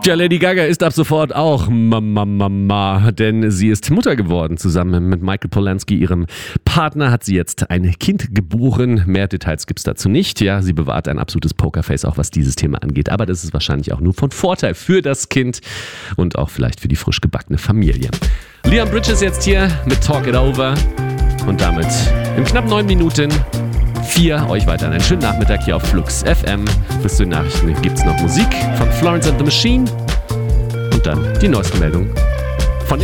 Tja, Lady Gaga ist ab sofort auch Mama, denn sie ist Mutter geworden. Zusammen mit Michael Polansky, ihrem Partner, hat sie jetzt ein Kind geboren. Mehr Details gibt's dazu nicht. Ja, sie bewahrt ein absolutes Pokerface, auch was dieses Thema angeht. Aber das ist wahrscheinlich auch nur von Vorteil für das Kind und auch vielleicht für die frisch gebackene Familie. Leon Bridges jetzt hier mit Talk It Over und damit in knapp 9 Minuten 4 euch weiter einen schönen Nachmittag hier auf Flux FM. Bis zu den Nachrichten gibt's noch Musik von Florence and the Machine und dann die neuesten Meldungen